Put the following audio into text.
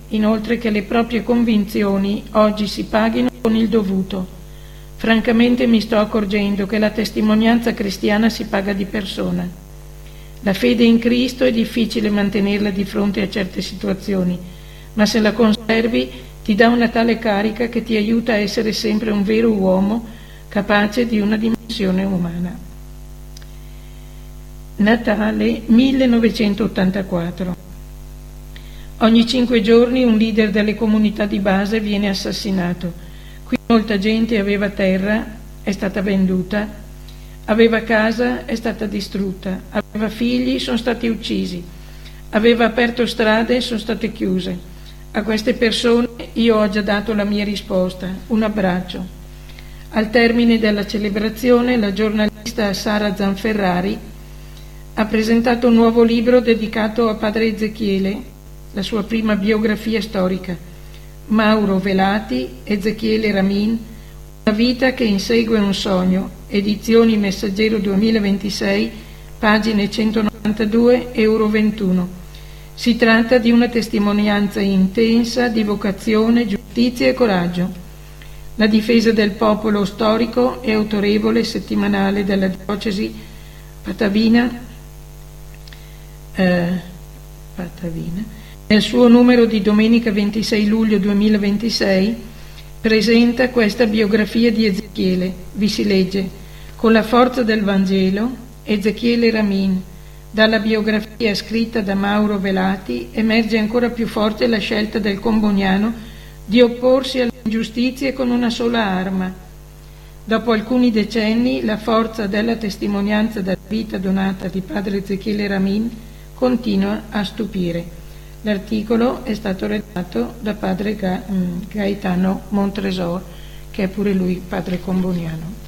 inoltre, che le proprie convinzioni oggi si paghino con il dovuto. Francamente mi sto accorgendo che la testimonianza cristiana si paga di persona. La fede in Cristo è difficile mantenerla di fronte a certe situazioni, ma se la conservi ti dà una tale carica che ti aiuta a essere sempre un vero uomo capace di una dimensione umana. Natale 1984. Ogni 5 giorni un leader delle comunità di base viene assassinato. Qui molta gente aveva terra, è stata venduta, aveva casa, è stata distrutta, aveva figli, sono stati uccisi, aveva aperto strade, sono state chiuse. A queste persone io ho già dato la mia risposta, un abbraccio. Al termine della celebrazione la giornalista Sara Zanferrari ha presentato un nuovo libro dedicato a padre Ezechiele, la sua prima biografia storica. Mauro Velati, Ezechiele Ramin, una vita che insegue un sogno, edizioni Messaggero 2026, pagine 192, euro 21. Si tratta di una testimonianza intensa di vocazione, giustizia e coraggio. La difesa del popolo storico e autorevole settimanale della diocesi Patavina, nel suo numero di domenica 26 luglio 2026 presenta questa biografia di Ezechiele. Vi si legge: con la forza del Vangelo, Ezechiele Ramin. Dalla biografia scritta da Mauro Velati emerge ancora più forte la scelta del comboniano di opporsi alle ingiustizie con una sola arma. Dopo alcuni decenni la forza della testimonianza della vita donata di padre Ezechiele Ramin continua a stupire. L'articolo è stato redatto da padre Gaetano Montresor, che è pure lui padre comboniano.